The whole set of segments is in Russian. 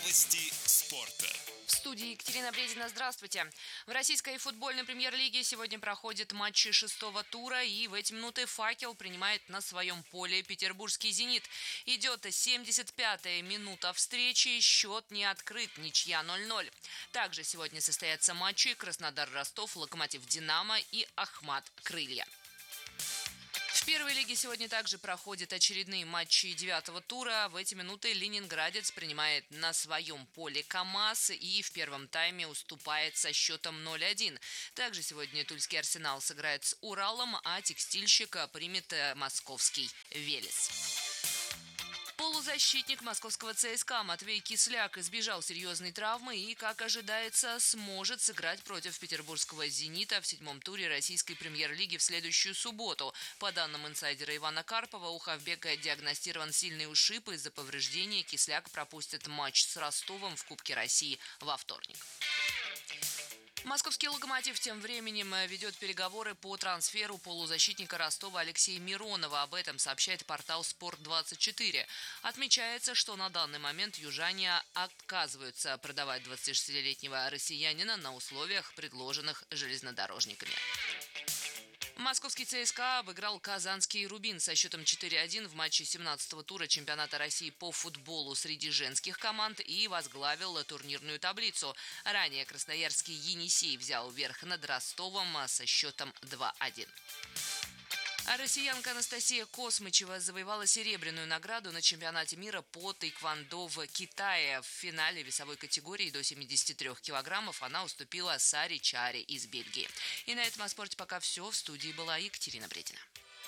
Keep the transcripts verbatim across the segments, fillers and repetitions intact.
Новости спорта. В студии Екатерина Бредина. Здравствуйте. В российской футбольной премьер-лиге сегодня проходят матчи шестого тура, и в эти минуты «Факел» принимает на своем поле петербургский «Зенит». Идет семьдесят пятая минута встречи, счет не открыт, ничья ноль ноль. Также сегодня состоятся матчи Краснодар-Ростов, Локомотив-Динамо и Ахмат-Крылья. В первой лиге сегодня также проходят очередные матчи девятого тура. В эти минуты ленинградец принимает на своем поле КамАЗ и в первом тайме уступает со счетом ноль один. Также сегодня тульский «Арсенал» сыграет с Уралом, а текстильщик примет московский «Велес». Полузащитник московского ЦСКА Матвей Кисляк избежал серьезной травмы и, как ожидается, сможет сыграть против петербургского «Зенита» в седьмом туре российской премьер-лиги в следующую субботу. По данным инсайдера Ивана Карпова, у хавбека диагностирован сильный ушиб. Из-за повреждения Кисляк пропустит матч с Ростовом в Кубке России во вторник. Московский «Локомотив» тем временем ведет переговоры по трансферу полузащитника Ростова Алексея Миронова. Об этом сообщает портал спорт двадцать четыре. Отмечается, что на данный момент южане отказываются продавать двадцатишестилетнего россиянина на условиях, предложенных железнодорожниками. Московский ЦСКА обыграл казанский «Рубин» со счетом четыре один в матче семнадцатого тура чемпионата России по футболу среди женских команд и возглавил турнирную таблицу. Ранее красноярский «Енисей» взял верх над Ростовом со счетом два один. А россиянка Анастасия Космычева завоевала серебряную награду на чемпионате мира по тэквондо в Китае. В финале весовой категории до семидесяти трёх килограммов она уступила Саре Чаре из Бельгии. И на этом о спорте пока все. В студии была Екатерина Бредина.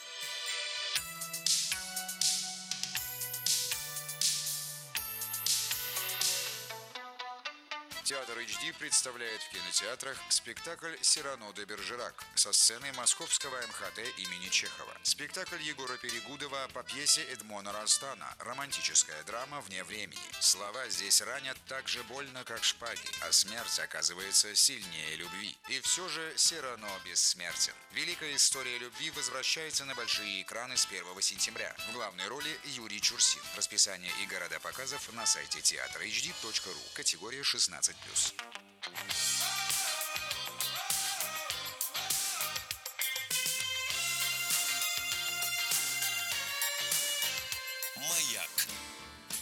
Театр эйч ди представляет в кинотеатрах спектакль «Сирано де Бержерак» со сцены московского эм ха тэ имени Чехова. Спектакль Егора Перегудова по пьесе Эдмона Растана «Романтическая драма вне времени». Слова здесь ранят так же больно, как шпаги, а смерть оказывается сильнее любви. И все же Сирано бессмертен. Великая история любви возвращается на большие экраны с первого сентября. В главной роли Юрий Чурсин. Расписание и города показов на сайте театр эйч ди точка ру. Категория шестнадцать плюс.